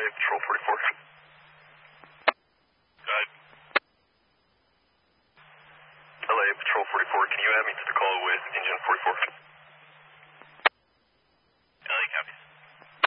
LA Patrol 44. LA Patrol 44, can you add me to the call with Engine 44?